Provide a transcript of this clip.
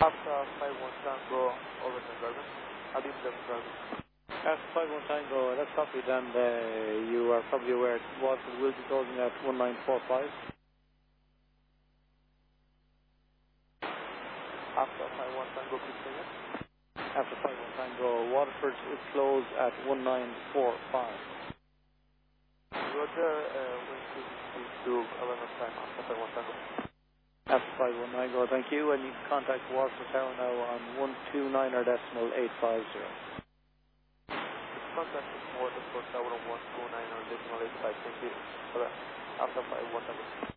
After 51 Tango, Overton Garden. Adim Dem Garden. After 51 Tango, that's copied, and you are probably aware Waterford will be closing at 1945. After 51 Tango, please say it. After 51 Tango, Waterford is closed at 1945. Roger, to 11 time after 51 Tango. After 51 Tango, thank you, and you can contact Waterford Tower now on 129.850. Contact Waterford Tower on 129.850. Thank you. After 51 Tango.